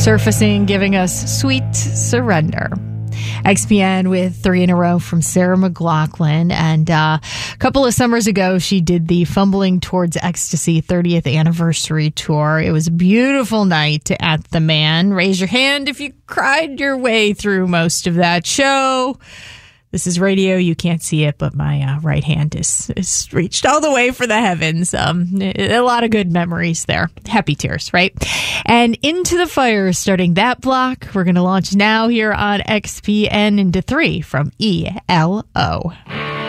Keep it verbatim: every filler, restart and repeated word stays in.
surfacing, giving us Sweet Surrender. X P N with three in a row from Sarah McLachlan. And uh, a couple of summers ago, she did the Fumbling Towards Ecstasy thirtieth anniversary tour. It was a beautiful night at the Man. Raise your hand if you cried your way through most of that show. This is radio. You can't see it, but my uh, right hand is, is reached all the way for the heavens. Um, a lot of good memories there. Happy tears, right? And Into the Fire, starting that block. We're going to launch now here on X P N into three from E L O.